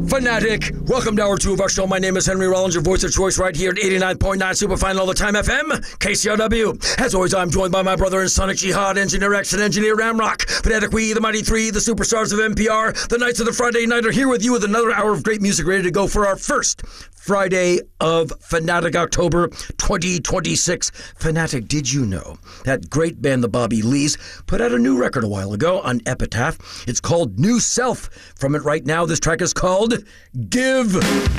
Fanatic, welcome to hour 2 of our show. My name is Henry Rollins, your voice of choice right here at 89.9 Superfine all the time FM, KCRW. As always, I'm joined by my brother and Sonic Jihad, Engineer X and Engineer Ramrock. Fanatic, we, the Mighty Three, the superstars of NPR, the Knights of the Friday Night are here with you with another hour of great music ready to go for our first Friday of Fanatic October 2026. Fanatic, did you know that great band, the Bobby Lees, put out a new record a while ago on Epitaph? It's called New Self. From it right now, this track is called Give.